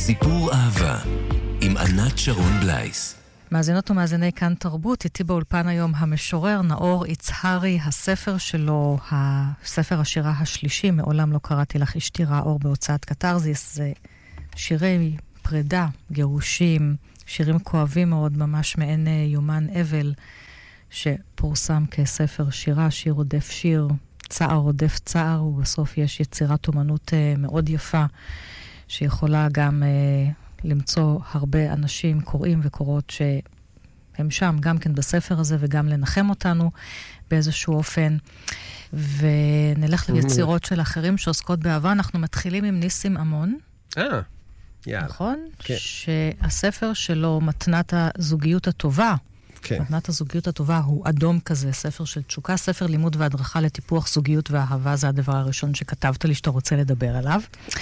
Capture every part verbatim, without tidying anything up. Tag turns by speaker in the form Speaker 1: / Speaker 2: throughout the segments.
Speaker 1: סיפור אהבה עם ענת שרון בלייס.
Speaker 2: מאזינות ומאזיני כאן תרבות, איתי באולפן היום המשורר נאור יצהרי, הספר שלו, הספר השירה השלישי, מעולם לא קראתי לך אשתי רעה אור בהוצאת קטרזיס, זה שירי פרידה, גירושים, שירים כואבים מאוד, ממש מעין יומן אבל, שפורסם כספר שירה, שיר רודף שיר, צער רודף צער, ובסוף יש יצירת אומנות מאוד יפה, שיכולה גם למצוא הרבה אנשים קוראים וקוראות שהם שם, גם כן בספר הזה, וגם לנחם אותנו באיזשהו אופן. ונלך ליצירות של אחרים שעוסקות באהבה. אנחנו מתחילים עם ניסים אמון.
Speaker 3: אה, יאללה.
Speaker 2: נכון? כן. שהספר שלו, מתנת הזוגיות הטובה, כן. מתנת הזוגיות הטובה הוא אדום כזה, ספר של תשוקה, ספר לימוד והדרכה לטיפוח זוגיות ואהבה, זה הדבר הראשון שכתבת לי שאתה רוצה לדבר עליו.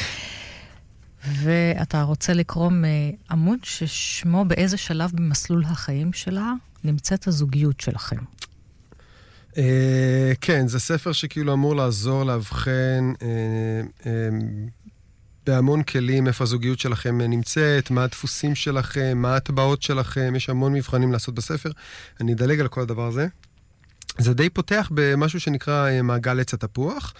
Speaker 2: ואתה רוצה לקרוא מעמוד ששמו באיזה שלב במסלול החיים שלה נמצאת הזוגיות שלכם.
Speaker 3: כן, זה ספר שכאילו אמור לעזור להבחן בהמון כלים איפה הזוגיות שלכם נמצאת, מה הדפוסים שלכם, מה הטבעות שלכם, יש המון מבחנים לעשות בספר. אני אדלג על כל הדבר הזה. זה די פותח במשהו שנקרא מעגל עץ התפוח,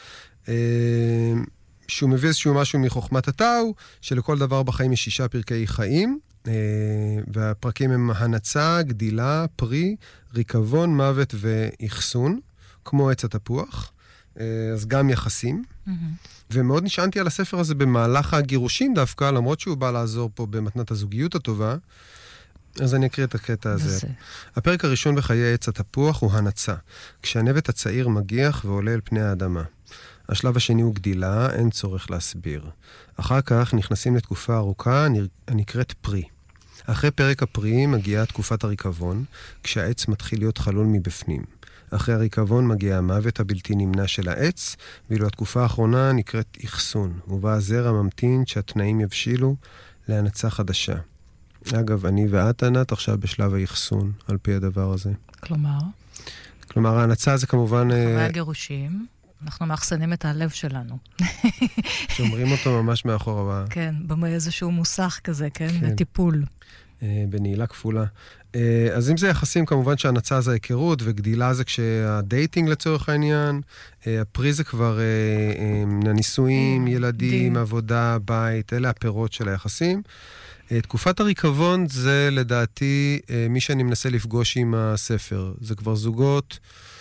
Speaker 3: שהוא מביא איזשהו משהו מחוכמת הטאו, שלכל דבר בחיים יש שישה פרקי חיים, והפרקים הם הנצה, גדילה, פרי, ריקבון, מוות ואחסון, כמו עץ התפוח, אז גם יחסים. Mm-hmm. ומאוד נשענתי על הספר הזה במהלך הגירושים דווקא, למרות שהוא בא לעזור פה במתנת הזוגיות הטובה, אז אני אקריא את הקטע הזה. זה. הפרק הראשון בחיי עץ התפוח הוא הנצה, כשהנבט הצעיר מגיח ועולה אל פני האדמה. השלב השני הוא גדילה, אין צורך להסביר. אחר כך נכנסים לתקופה ארוכה הנקראת פרי. אחרי פרק הפרי מגיעה תקופת הריקבון, כשהעץ מתחיל להיות חלול מבפנים. אחרי הריקבון מגיע המוות הבלתי נמנע של העץ, ואילו התקופה האחרונה נקראת אחסון, ובה הזרע ממתין שהתנאים יבשילו להנצה חדשה. אגב, אני ואת ענת עכשיו בשלב האחסון, על פי הדבר הזה.
Speaker 2: כלומר?
Speaker 3: כלומר, ההנצה זה כמובן...
Speaker 2: אחרי הגירושים. אנחנו מאחסנים את הלב שלנו.
Speaker 3: שומרים אותו ממש מאחור.
Speaker 2: כן, באיזשהו מוסך כזה, כן? בטיפול.
Speaker 3: בנעילה כפולה. אז אם זה יחסים, כמובן שהנצה זה היכרות, וגדילה זה כשהדייטינג לצורך העניין, הפרי זה כבר נישואים, ילדים, עבודה, בית, אלה הפירות של היחסים. תקופת הריקבון זה לדעתי מי שאני מנסה לפגוש עם הספר. זה כבר זוגות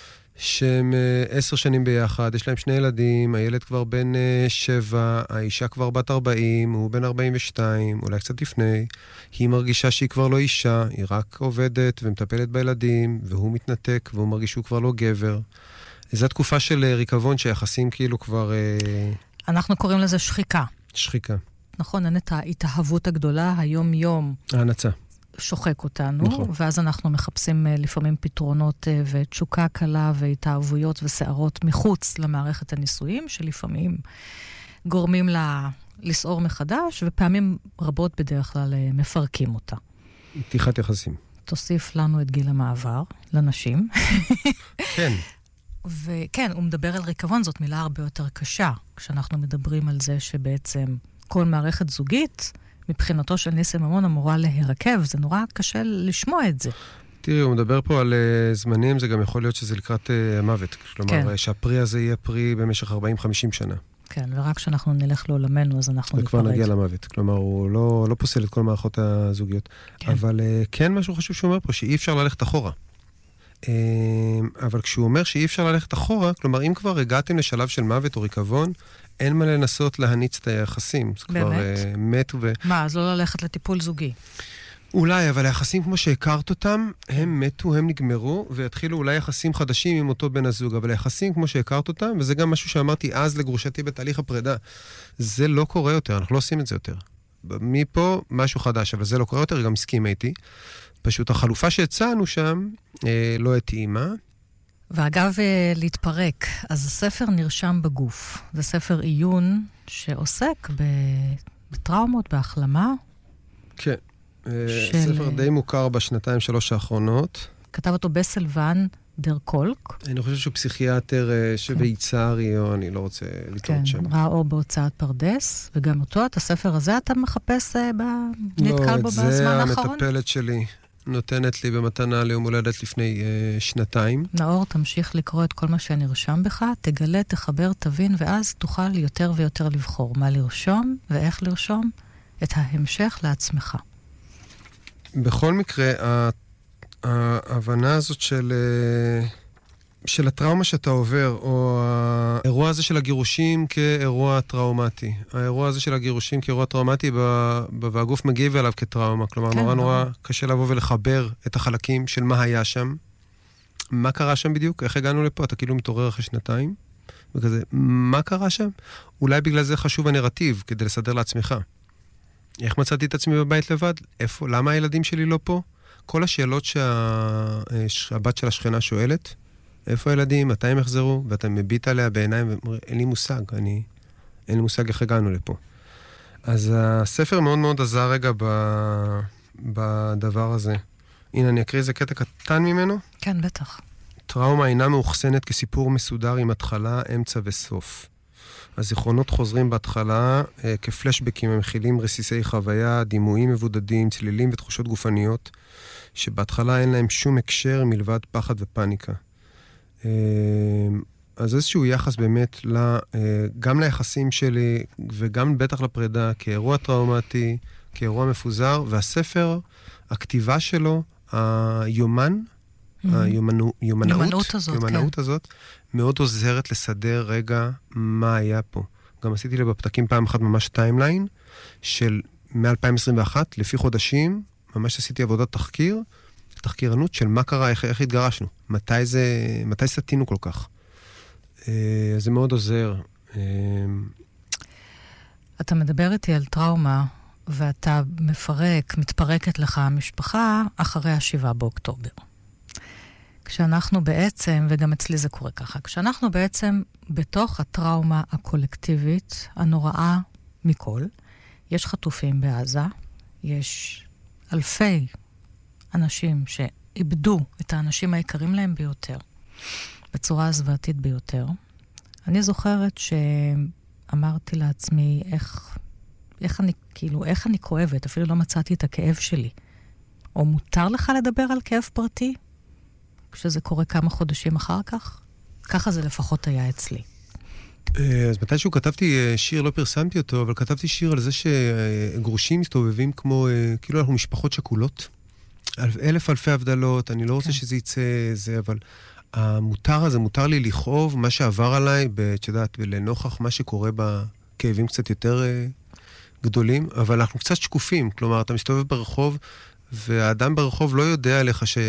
Speaker 3: שהם עשר שנים ביחד, יש להם שני ילדים, הילד כבר בן שבע, האישה כבר בת ארבעים, הוא בן ארבעים ושתיים, אולי קצת לפני, היא מרגישה שהיא כבר לא אישה, היא רק עובדת ומטפלת בילדים, והוא מתנתק, והוא מרגיש שהוא כבר לא גבר. זו התקופה של ריקבון שיחסים כאילו כבר...
Speaker 2: אנחנו קוראים לזה שחיקה.
Speaker 3: שחיקה.
Speaker 2: נכון, אין את ההתאהבות הגדולה, היום-יום.
Speaker 3: ההנצה.
Speaker 2: שוחק אותנו,
Speaker 3: נכון.
Speaker 2: ואז אנחנו מחפשים לפעמים פתרונות ותשוקה קלה והתאהבויות וסערות מחוץ למערכת הנישואים, שלפעמים גורמים לה לסעור מחדש, ופעמים רבות בדרך כלל מפרקים אותה.
Speaker 3: פתיחת יחסים.
Speaker 2: תוסיף לנו את גיל המעבר, לנשים.
Speaker 3: כן.
Speaker 2: וכן, הוא מדבר על ריקבון, זאת מילה הרבה יותר קשה, כשאנחנו מדברים על זה שבעצם כל מערכת זוגית, מבחינתו של ניסים אמון אמורה להירקב, זה נורא קשה לשמוע את זה.
Speaker 3: תראי, הוא מדבר פה על uh, זמנים, זה גם יכול להיות שזה לקראת uh, המוות. כלומר, כן. שהפרי הזה יהיה פרי במשך ארבעים חמישים שנה.
Speaker 2: כן, ורק כשאנחנו נלך לעולמנו, אז אנחנו
Speaker 3: ניפרד. וכבר נגיע למוות. כלומר, הוא לא, לא פוסל את כל מערכות הזוגיות. כן. אבל uh, כן משהו חשוב שהוא אומר פה, שאי אפשר ללכת אחורה. Uh, אבל כשהוא אומר שאי אפשר ללכת אחורה, כלומר, אם כבר הגעתם לשלב של מוות או ריקבון, אין מה לנסות להניץ את היחסים. זה כבר uh, מת ו...
Speaker 2: מה, אז לא ללכת לטיפול זוגי?
Speaker 3: אולי, אבל היחסים כמו שהכרת אותם, הם מתו, הם נגמרו, ויתחילו אולי יחסים חדשים עם אותו בן הזוג, אבל היחסים כמו שהכרת אותם, וזה גם משהו שאמרתי אז לגרושתי בתהליך הפרידה, זה לא קורה יותר, אנחנו לא עושים את זה יותר. מפה משהו חדש, אבל זה לא קורה יותר, גם הסכים איתי. פשוט החלופה שהצענו שם אה, לא התאימה.
Speaker 2: ואגב, להתפרק, אז הספר נרשם בגוף. זה ספר עיון שעוסק בטראומות, בהחלמה.
Speaker 3: כן. של... ספר די מוכר בשנתיים שלוש האחרונות.
Speaker 2: כתב אותו בסלוון דר קולק.
Speaker 3: אני חושב שהוא פסיכיאטר שוויצרי, או אני לא רוצה לטעות שם.
Speaker 2: כן, ראה אור בהוצאת פרדס, וגם אותו, את הספר הזה אתה מחפש, נתקל בו בזמן האחרון?
Speaker 3: לא, את זה המטפלת שלי נותנת לי במתנה ליום הולדת לפני שנתיים.
Speaker 2: נאור, תמשיך לקרוא את כל מה שנרשם בך, תגלה, תחבר, תבין, ואז תוכל יותר ויותר לבחור מה לרשום ואיך לרשום את ההמשך לעצמך.
Speaker 3: בכל מקרה, ההבנה הזאת של, של הטראומה שאתה עובר, או האירוע הזה של הגירושים כאירוע טראומטי. האירוע הזה של הגירושים כאירוע טראומטי, והגוף מגיב אליו כטראומה. כלומר, כן, נורא נורא קשה לבוא ולחבר את החלקים של מה היה שם. מה קרה שם בדיוק? איך הגענו לפה? אתה כאילו מתעורר אחרי שנתיים, וכזה, מה קרה שם? אולי בגלל זה חשוב הנרטיב, כדי לסדר לעצמך. איך מצאתי את עצמי בבית לבד? איפה? למה הילדים שלי לא פה? כל השאלות שהבת של השכנה שואלת, איפה הילדים, מתי הם יחזרו, ואתה מביט עליה בעיניים ואומר, אין לי מושג, אני, אין לי מושג איך הגענו לפה. אז הספר מאוד מאוד עזר רגע ב, בדבר הזה. הנה, אני אקריא איזה קטע קטן ממנו.
Speaker 2: כן, בטח.
Speaker 3: טראומה אינה מאוחסנת כסיפור מסודר עם התחלה, אמצע וסוף. הזיכרונות חוזרים בהתחלה אה, כפלשבקים המכילים רסיסי חוויה, דימויים מבודדים, צלילים ותחושות גופניות, שבהתחלה אין להם שום הקשר מלבד פחד ופניקה. אה, אז איזשהו יחס באמת ל, אה, גם ליחסים שלי וגם בטח לפרידה כאירוע טראומטי, כאירוע מפוזר, והספר, הכתיבה שלו, היומן, היומנות,
Speaker 2: יומנות הזאת,
Speaker 3: יומנות הזאת, מאוד עוזרת לסדר רגע מה היה פה. גם עשיתי לי בפתקים פעם אחת ממש טיימליין, של מ-אלפיים עשרים ואחת, לפי חודשים, ממש עשיתי עבודת תחקיר, תחקירנות של מה קרה, איך, איך התגרשנו, מתי זה, מתי סתינו כל כך. זה מאוד עוזר.
Speaker 2: אתה מדבר איתי על טראומה, ואתה מפרק, מתפרקת לך המשפחה, אחרי השבעה באוקטובר. כשאנחנו בעצם, וגם אצלי זה קורה ככה, כשאנחנו בעצם בתוך הטראומה הקולקטיבית, הנוראה מכל, יש חטופים בעזה, יש אלפי אנשים שאיבדו את האנשים היקרים להם ביותר, בצורה הזוועתית ביותר. אני זוכרת שאמרתי לעצמי איך, איך אני, כאילו, איך אני כואבת, אפילו לא מצאתי את הכאב שלי. או מותר לך לדבר על כאב פרטי? כשזה קורה כמה חודשים אחר כך? ככה זה לפחות היה אצלי.
Speaker 3: אז מתישהו כתבתי שיר, לא פרסמתי אותו, אבל כתבתי שיר על זה שגרושים מסתובבים כמו, כאילו אנחנו משפחות שכולות. אלף אלפי הבדלות, אני לא רוצה שזה יצא זה, אבל המותר הזה, מותר לי לכאוב מה שעבר עליי, את יודעת, לנוכח מה שקורה בכאבים קצת יותר גדולים, אבל אנחנו קצת שקופים, כלומר, אתה מסתובב ברחוב, והאדם ברחוב לא יודע עליך ש...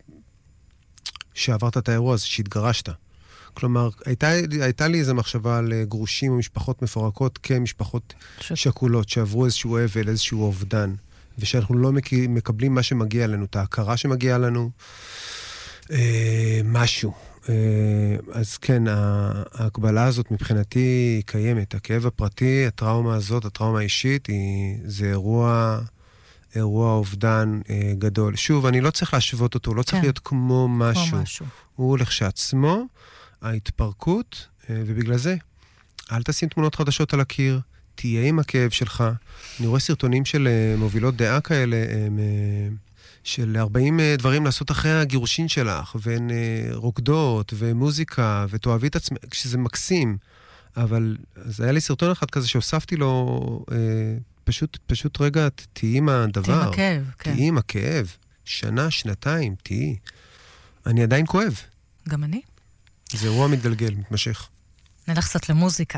Speaker 3: שעברת את האירוע הזה, שהתגרשת. כלומר, הייתה, הייתה לי איזו מחשבה על גרושים ומשפחות מפורקות כמשפחות ש... שכולות, שעברו איזשהו אבל, איזשהו אובדן, ושאנחנו לא מק... מקבלים מה שמגיע לנו, את ההכרה שמגיע לנו, אה, משהו. אה, אז כן, ההקבלה הזאת מבחינתי היא קיימת. הכאב הפרטי, הטראומה הזאת, הטראומה האישית, היא, זה אירוע... אירוע אובדן אה, גדול. שוב, אני לא צריך להשוות אותו, לא צריך כן. להיות כמו משהו. כמו משהו. הוא לכשעצמו, ההתפרקות, אה, ובגלל זה, אל תשים תמונות חדשות על הקיר, תהיה עם הכאב שלך. אני רואה סרטונים של אה, מובילות דעה כאלה, אה, אה, של ארבעים אה, דברים לעשות אחרי הגירושין שלך, והן אה, רוקדות, ומוזיקה, ותאהבי את עצמך, שזה מקסים. אבל זה היה לי סרטון אחד כזה שהוספתי לו... אה, פשוט, פשוט רגע, תהי עם הדבר.
Speaker 2: תהי עם הכאב, כן.
Speaker 3: תהי עם הכאב. שנה, שנתיים, תהי. אני עדיין כואב.
Speaker 2: גם אני.
Speaker 3: זה אירוע מתגלגל, מתמשך.
Speaker 2: נלך קצת למוזיקה.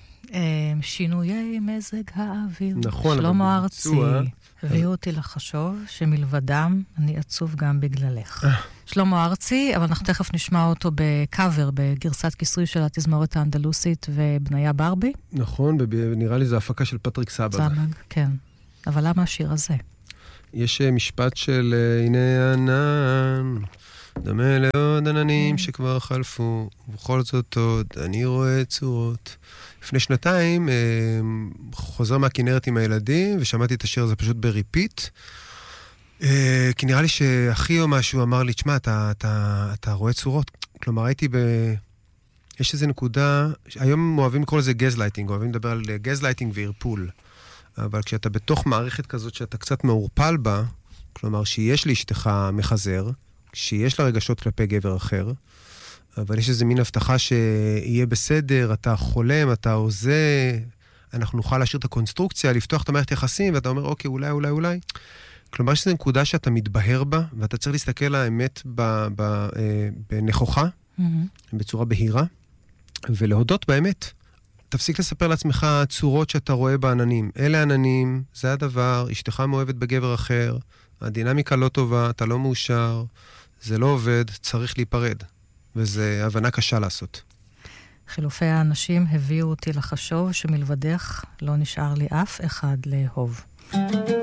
Speaker 2: שינויי מזג האוויר.
Speaker 3: נכון.
Speaker 2: שלמה ארצי. הביאו אותי לחשוב שמלבדם אני עצוב גם בגללך. שלמה ארצי, אבל אנחנו תכף נשמע אותו בקאבר, בגרסת כיסוי של התזמורת האנדלוסית ובניה ברבי.
Speaker 3: נכון, ונראה לי זו הפקה של פטריק סבג.
Speaker 2: סבג, כן. אבל למה השיר הזה?
Speaker 3: יש משפט של הנה ענן, דמה לעוד עננים שכבר חלפו, ובכל זאת עוד אני רואה צורות. לפני שנתיים חוזר מהכינרת עם הילדים, ושמעתי את השיר הזה פשוט בריפיט, כי נראה לי שאחי או משהו אמר לי, תשמע, אתה, אתה, אתה רואה צורות. כלומר, הייתי ב... יש איזו נקודה, היום אוהבים לקרוא לזה גזלייטינג, אוהבים לדבר על גזלייטינג וערפול. אבל כשאתה בתוך מערכת כזאת שאתה קצת מעורפל בה, כלומר שיש לאשתך מחזר, שיש לה רגשות כלפי גבר אחר, אבל יש איזו מין הבטחה שיהיה בסדר, אתה חולם, אתה עוזה, אנחנו נוכל להשאיר את הקונסטרוקציה, לפתוח את המערכת יחסים, ואתה אומר, אוקיי, אולי, אולי, אולי. כלומר, יש איזו נקודה שאתה מתבהר בה, ואתה צריך להסתכל על האמת ב, ב, אה, בנכוחה, mm-hmm. בצורה בהירה, ולהודות באמת. תפסיק לספר לעצמך צורות שאתה רואה בעננים. אלה עננים, זה הדבר, אשתך מאוהבת בגבר אחר, הדינמיקה לא טובה, אתה לא מאושר, זה לא עובד, צריך להיפרד. וזו הבנה קשה לעשות.
Speaker 2: חילופי האנשים הביאו אותי לחשוב שמלבדך לא נשאר לי אף אחד לאהוב.